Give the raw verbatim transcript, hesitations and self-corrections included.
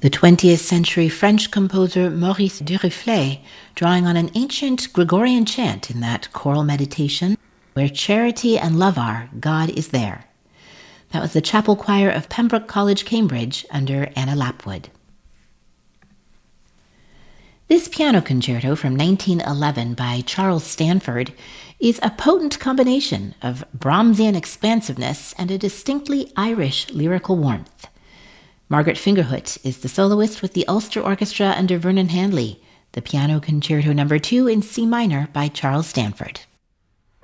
The twentieth century French composer Maurice Duruflé, drawing on an ancient Gregorian chant in that choral meditation, "Where charity and love are, God is there." That was the chapel choir of Pembroke College, Cambridge, under Anna Lapwood. This piano concerto from nineteen eleven by Charles Stanford is a potent combination of Brahmsian expansiveness and a distinctly Irish lyrical warmth. Margaret Fingerhut is the soloist with the Ulster Orchestra under Vernon Handley, the Piano Concerto Number two in C minor by Charles Stanford.